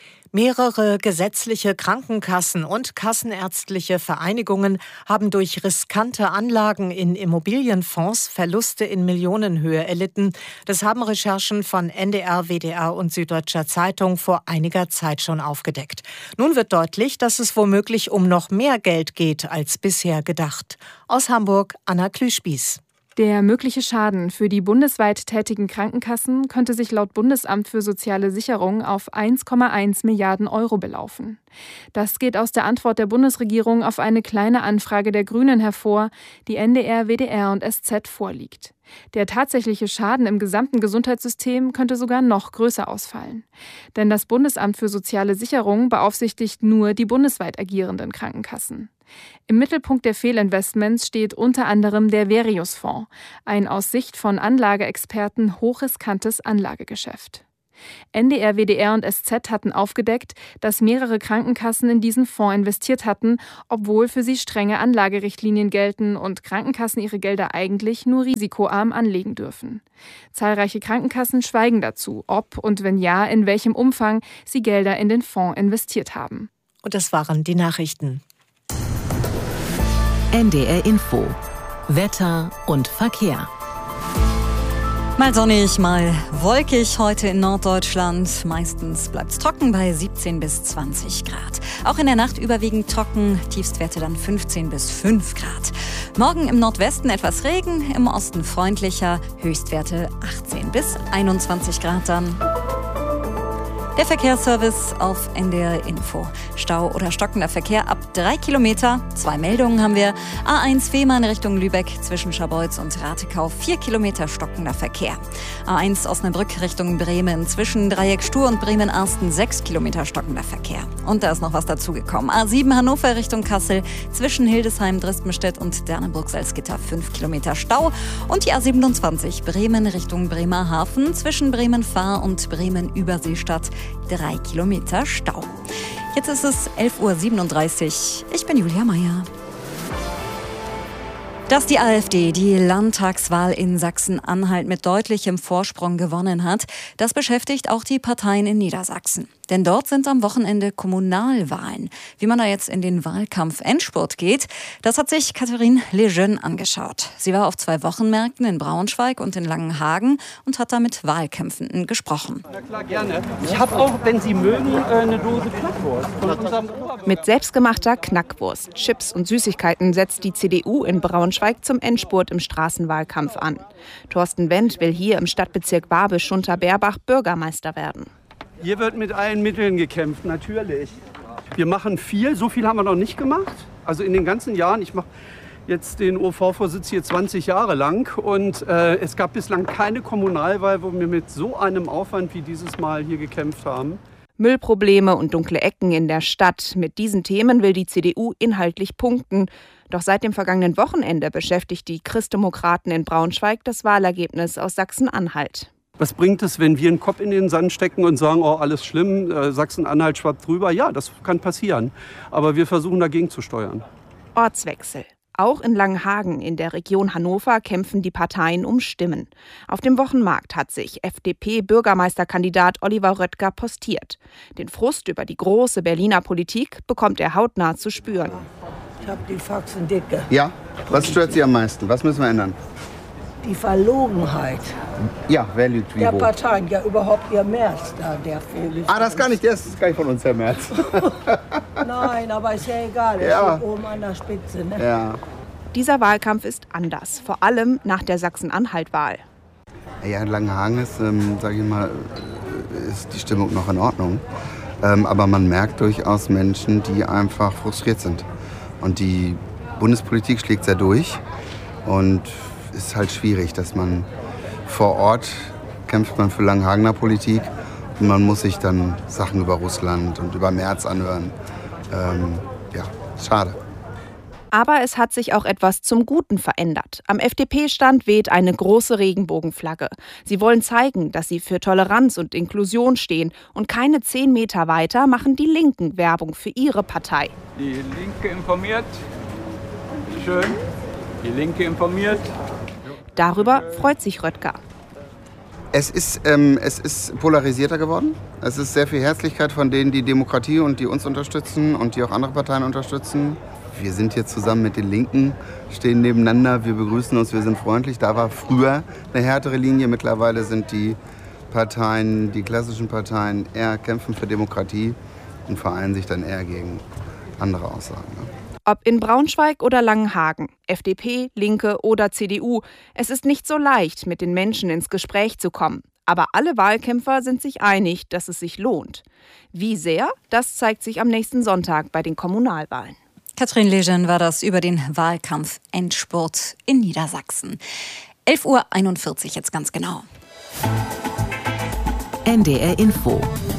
Mehrere gesetzliche Krankenkassen und kassenärztliche Vereinigungen haben durch riskante Anlagen in Immobilienfonds Verluste in Millionenhöhe erlitten. Das haben Recherchen von N D R, W D R und Süddeutscher Zeitung vor einiger Zeit schon aufgedeckt. Nun wird deutlich, dass es womöglich um noch mehr Geld geht als bisher gedacht. Aus Hamburg, Anna Klüspieß. Der mögliche Schaden für die bundesweit tätigen Krankenkassen könnte sich laut Bundesamt für soziale Sicherung auf eins Komma eins Milliarden Euro belaufen. Das geht aus der Antwort der Bundesregierung auf eine kleine Anfrage der Grünen hervor, die N D R, W D R und S Z vorliegt. Der tatsächliche Schaden im gesamten Gesundheitssystem könnte sogar noch größer ausfallen. Denn das Bundesamt für soziale Sicherung beaufsichtigt nur die bundesweit agierenden Krankenkassen. Im Mittelpunkt der Fehlinvestments steht unter anderem der Verius-Fonds, ein aus Sicht von Anlageexperten hochriskantes Anlagegeschäft. N D R, W D R und S Z hatten aufgedeckt, dass mehrere Krankenkassen in diesen Fonds investiert hatten, obwohl für sie strenge Anlagerichtlinien gelten und Krankenkassen ihre Gelder eigentlich nur risikoarm anlegen dürfen. Zahlreiche Krankenkassen schweigen dazu, ob und wenn ja, in welchem Umfang sie Gelder in den Fonds investiert haben. Und das waren die Nachrichten. N D R Info. Wetter und Verkehr. Mal sonnig, mal wolkig heute in Norddeutschland. Meistens bleibt es trocken bei siebzehn bis zwanzig Grad. Auch in der Nacht überwiegend trocken, Tiefstwerte dann fünfzehn bis fünf Grad. Morgen im Nordwesten etwas Regen, im Osten freundlicher, Höchstwerte achtzehn bis einundzwanzig Grad dann. Der Verkehrsservice auf N D R Info. Stau oder stockender Verkehr ab drei Kilometer. Zwei Meldungen haben wir. A eins Fehmarn Richtung Lübeck zwischen Scharbeutz und Ratekau. Vier Kilometer stockender Verkehr. A eins Osnabrück Richtung Bremen zwischen Dreieck Stur und Bremen-Arsten. Sechs Kilometer stockender Verkehr. Und da ist noch was dazugekommen. A sieben Hannover Richtung Kassel zwischen Hildesheim, Dresdenstedt und Dernenburg-Salzgitter. Fünf Kilometer Stau. Und die A siebenundzwanzig Bremen Richtung Bremerhaven zwischen Bremen-Fahr und Bremen-Überseestadt. Drei Kilometer Stau. Jetzt ist es elf Uhr siebenunddreißig. Ich bin Julia Meyer. Dass die AfD die Landtagswahl in Sachsen-Anhalt mit deutlichem Vorsprung gewonnen hat, das beschäftigt auch die Parteien in Niedersachsen. Denn dort sind am Wochenende Kommunalwahlen. Wie man da jetzt in den Wahlkampf-Endspurt geht, das hat sich Catherine Lejeune angeschaut. Sie war auf zwei Wochenmärkten in Braunschweig und in Langenhagen und hat da mit Wahlkämpfenden gesprochen. Na klar, gerne. Ich habe auch, wenn Sie mögen, eine Dose Knackwurst von unserem Oberbürgermeister. Mit selbstgemachter Knackwurst, Chips und Süßigkeiten setzt die C D U in Braunschweig zum Endspurt im Straßenwahlkampf an. Thorsten Wendt will hier im Stadtbezirk Barbisch-Schunter-Berbach Bürgermeister werden. Hier wird mit allen Mitteln gekämpft, natürlich. Wir machen viel, so viel haben wir noch nicht gemacht. Also in den ganzen Jahren, ich mache jetzt den O V-Vorsitz hier zwanzig Jahre lang und äh, es gab bislang keine Kommunalwahl, wo wir mit so einem Aufwand wie dieses Mal hier gekämpft haben. Müllprobleme und dunkle Ecken in der Stadt. Mit diesen Themen will die C D U inhaltlich punkten. Doch seit dem vergangenen Wochenende beschäftigt die Christdemokraten in Braunschweig das Wahlergebnis aus Sachsen-Anhalt. Was bringt es, wenn wir einen Kopf in den Sand stecken und sagen, oh, alles schlimm, äh, Sachsen-Anhalt schwappt drüber? Ja, das kann passieren. Aber wir versuchen dagegen zu steuern. Ortswechsel. Auch in Langenhagen in der Region Hannover kämpfen die Parteien um Stimmen. Auf dem Wochenmarkt hat sich F D P-Bürgermeisterkandidat Oliver Röttger postiert. Den Frust über die große Berliner Politik bekommt er hautnah zu spüren. Ich habe die Faxen dicke. Ja, was stört Sie am meisten? Was müssen wir ändern? Die Verlogenheit. Ja, wer lügt wie der wo? Parteien, ja überhaupt ihr Merz da, der Vogel. Ah, das ist gar nicht, der ist gar nicht von uns, Herr Merz. Nein, aber ist ja egal, er ja. steht oben an der Spitze. Ne? Ja. Dieser Wahlkampf ist anders, vor allem nach der Sachsen-Anhalt-Wahl. Ja, in Langenhagen ist, ähm, sage ich mal, ist die Stimmung noch in Ordnung. Ähm, aber man merkt durchaus Menschen, die einfach frustriert sind. Und die Bundespolitik schlägt sehr durch. Und es ist halt schwierig, dass man vor Ort kämpft man für Langenhagener Politik und man muss sich dann Sachen über Russland und über Merz anhören. Ähm, ja, schade. Aber es hat sich auch etwas zum Guten verändert. Am F D P-Stand weht eine große Regenbogenflagge. Sie wollen zeigen, dass sie für Toleranz und Inklusion stehen. Und keine zehn Meter weiter machen die Linken Werbung für ihre Partei. Die Linke informiert. Schön. Die Linke informiert. Darüber freut sich Röttger. Es ist, ähm, es ist polarisierter geworden. Es ist sehr viel Herzlichkeit von denen, die Demokratie und die uns unterstützen und die auch andere Parteien unterstützen. Wir sind hier zusammen mit den Linken, stehen nebeneinander, wir begrüßen uns, wir sind freundlich. Da war früher eine härtere Linie. Mittlerweile sind die Parteien, die klassischen Parteien, eher kämpfen für Demokratie und vereinen sich dann eher gegen andere Aussagen. Ne? Ob in Braunschweig oder Langenhagen, F D P, Linke oder C D U, es ist nicht so leicht, mit den Menschen ins Gespräch zu kommen. Aber alle Wahlkämpfer sind sich einig, dass es sich lohnt. Wie sehr, das zeigt sich am nächsten Sonntag bei den Kommunalwahlen. Katrin Lejeune war das über den Wahlkampf-Endspurt in Niedersachsen. elf Uhr einundvierzig jetzt ganz genau. N D R Info.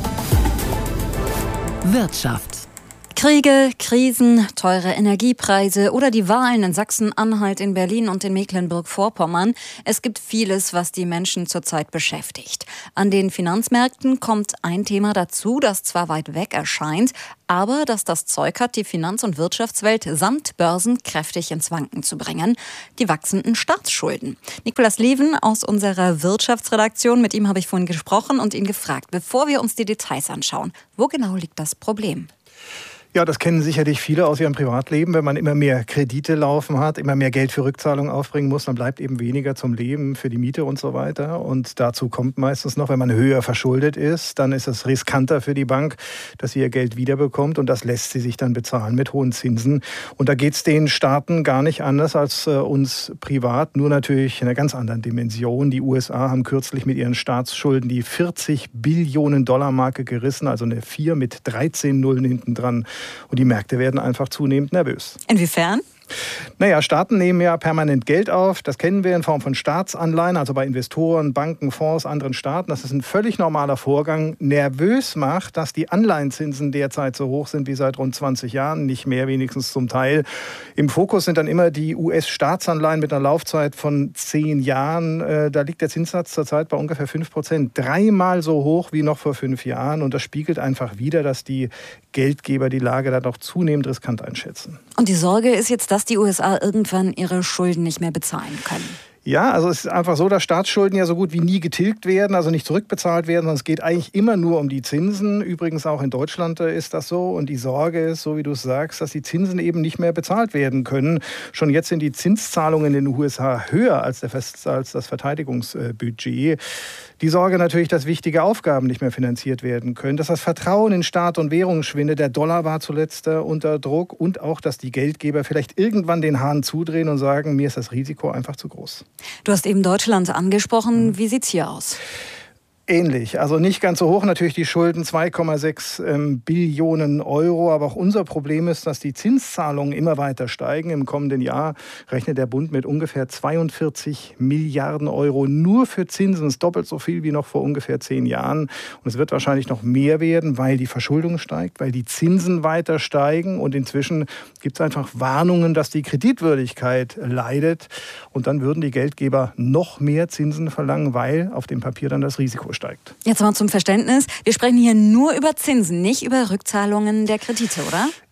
Wirtschaft. Kriege, Krisen, teure Energiepreise oder die Wahlen in Sachsen-Anhalt, in Berlin und in Mecklenburg-Vorpommern. Es gibt vieles, was die Menschen zurzeit beschäftigt. An den Finanzmärkten kommt ein Thema dazu, das zwar weit weg erscheint, aber das das Zeug hat, die Finanz- und Wirtschaftswelt samt Börsen kräftig ins Wanken zu bringen: die wachsenden Staatsschulden. Nikolaus Leven aus unserer Wirtschaftsredaktion, mit ihm habe ich vorhin gesprochen und ihn gefragt, bevor wir uns die Details anschauen, wo genau liegt das Problem? Ja, das kennen sicherlich viele aus ihrem Privatleben. Wenn man immer mehr Kredite laufen hat, immer mehr Geld für Rückzahlungen aufbringen muss, dann bleibt eben weniger zum Leben, für die Miete und so weiter. Und dazu kommt meistens noch, wenn man höher verschuldet ist, dann ist es riskanter für die Bank, dass sie ihr Geld wiederbekommt. Und das lässt sie sich dann bezahlen mit hohen Zinsen. Und da geht es den Staaten gar nicht anders als äh, uns privat, nur natürlich in einer ganz anderen Dimension. Die U S A haben kürzlich mit ihren Staatsschulden die vierzig Billionen Dollar Marke gerissen, also eine vier mit dreizehn Nullen hinten dran. Und die Märkte werden einfach zunehmend nervös. Inwiefern? Naja, Staaten nehmen ja permanent Geld auf. Das kennen wir in Form von Staatsanleihen, also bei Investoren, Banken, Fonds, anderen Staaten. Das ist ein völlig normaler Vorgang. Nervös macht, dass die Anleihenzinsen derzeit so hoch sind wie seit rund zwanzig Jahren, nicht mehr wenigstens zum Teil. Im Fokus sind dann immer die U S-Staatsanleihen mit einer Laufzeit von zehn Jahren. Da liegt der Zinssatz zurzeit bei ungefähr fünf Prozent. Dreimal so hoch wie noch vor fünf Jahren. Und das spiegelt einfach wider, dass die Geldgeber die Lage dann auch zunehmend riskant einschätzen. Und die Sorge ist jetzt, dass die U S A irgendwann ihre Schulden nicht mehr bezahlen können. Ja, also es ist einfach so, dass Staatsschulden ja so gut wie nie getilgt werden, also nicht zurückbezahlt werden, sondern es geht eigentlich immer nur um die Zinsen. Übrigens auch in Deutschland ist das so. Und die Sorge ist, so wie du es sagst, dass die Zinsen eben nicht mehr bezahlt werden können. Schon jetzt sind die Zinszahlungen in den U S A höher als, der Fest, als das Verteidigungsbudget. Die Sorge natürlich, dass wichtige Aufgaben nicht mehr finanziert werden können, dass das Vertrauen in Staat und Währung schwindet. Der Dollar war zuletzt unter Druck und auch, dass die Geldgeber vielleicht irgendwann den Hahn zudrehen und sagen, mir ist das Risiko einfach zu groß. Du hast eben Deutschland angesprochen. Wie sieht's hier aus? Ähnlich, also nicht ganz so hoch, natürlich die Schulden zwei Komma sechs ähm, Billionen Euro, aber auch unser Problem ist, dass die Zinszahlungen immer weiter steigen. Im kommenden Jahr rechnet der Bund mit ungefähr zweiundvierzig Milliarden Euro nur für Zinsen. Das ist doppelt so viel wie noch vor ungefähr zehn Jahren. Und es wird wahrscheinlich noch mehr werden, weil die Verschuldung steigt, weil die Zinsen weiter steigen. Und inzwischen gibt es einfach Warnungen, dass die Kreditwürdigkeit leidet. Und dann würden die Geldgeber noch mehr Zinsen verlangen, weil auf dem Papier dann das Risiko steigt. Jetzt mal zum Verständnis. Wir sprechen hier nur über Zinsen, nicht über Rückzahlungen der Kredite, oder?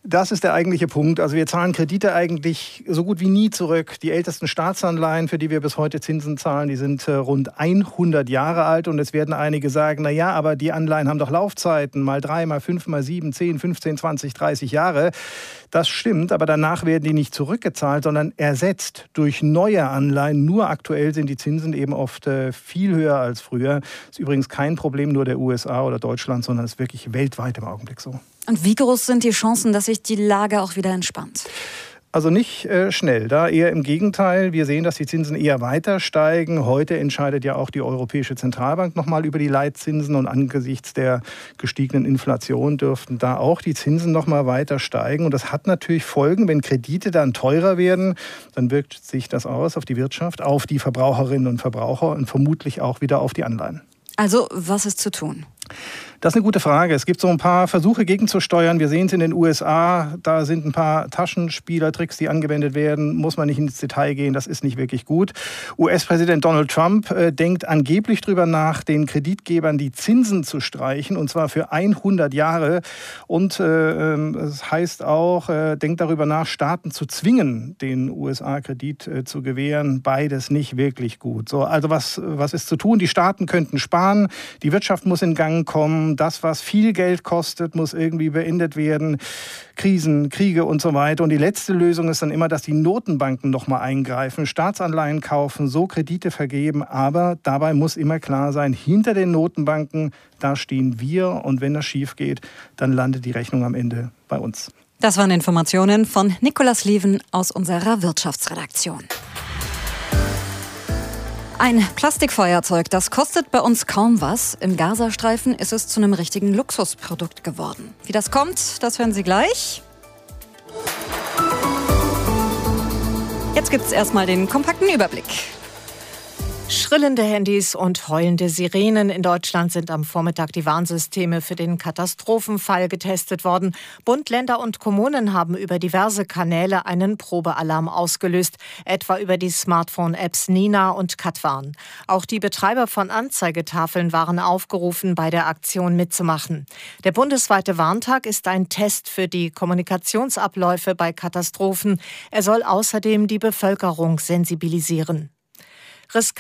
Das ist der eigentliche Punkt. Also wir zahlen Kredite eigentlich so gut wie nie zurück. Die ältesten Staatsanleihen, für die wir bis heute Zinsen zahlen, die sind äh, rund hundert Jahre alt. Und es werden einige sagen, na ja, aber die Anleihen haben doch Laufzeiten, mal drei, mal fünf, mal sieben, zehn, fünfzehn, zwanzig, dreißig Jahre. Das stimmt, aber danach werden die nicht zurückgezahlt, sondern ersetzt durch neue Anleihen. Nur aktuell sind die Zinsen eben oft äh, viel höher als früher. Das ist übrigens kein Problem nur der U S A oder Deutschland, sondern ist wirklich weltweit im Augenblick so. Und wie groß sind die Chancen, dass sich die Lage auch wieder entspannt? Also nicht äh, schnell, da eher im Gegenteil. Wir sehen, dass die Zinsen eher weiter steigen. Heute entscheidet ja auch die Europäische Zentralbank nochmal über die Leitzinsen und angesichts der gestiegenen Inflation dürften da auch die Zinsen nochmal weiter steigen. Und das hat natürlich Folgen, wenn Kredite dann teurer werden, dann wirkt sich das aus auf die Wirtschaft, auf die Verbraucherinnen und Verbraucher und vermutlich auch wieder auf die Anleihen. Also, was ist zu tun? Das ist eine gute Frage. Es gibt so ein paar Versuche gegenzusteuern. Wir sehen es in den U S A. Da sind ein paar Taschenspielertricks, die angewendet werden. Muss man nicht ins Detail gehen. Das ist nicht wirklich gut. U S-Präsident Donald Trump äh, denkt angeblich darüber nach, den Kreditgebern die Zinsen zu streichen. Und zwar für hundert Jahre. Und äh, das heißt auch, äh, denkt darüber nach, Staaten zu zwingen, den U S A-Kredit äh, zu gewähren. Beides nicht wirklich gut. So, also was, was ist zu tun? Die Staaten könnten sparen. Die Wirtschaft muss in Gang kommen. Das, was viel Geld kostet, muss irgendwie beendet werden. Krisen, Kriege und so weiter. Und die letzte Lösung ist dann immer, dass die Notenbanken noch mal eingreifen, Staatsanleihen kaufen, so Kredite vergeben. Aber dabei muss immer klar sein, hinter den Notenbanken, da stehen wir. Und wenn das schief geht, dann landet die Rechnung am Ende bei uns. Das waren Informationen von Nicolas Lieven aus unserer Wirtschaftsredaktion. Ein Plastikfeuerzeug, das kostet bei uns kaum was. Im Gazastreifen ist es zu einem richtigen Luxusprodukt geworden. Wie das kommt, das hören Sie gleich. Jetzt gibt es erstmal den kompakten Überblick. Schrillende Handys und heulende Sirenen. In Deutschland sind am Vormittag die Warnsysteme für den Katastrophenfall getestet worden. Bund, Länder und Kommunen haben über diverse Kanäle einen Probealarm ausgelöst, etwa über die Smartphone-Apps Nina und Katwarn. Auch die Betreiber von Anzeigetafeln waren aufgerufen, bei der Aktion mitzumachen. Der bundesweite Warntag ist ein Test für die Kommunikationsabläufe bei Katastrophen. Er soll außerdem die Bevölkerung sensibilisieren. Riskant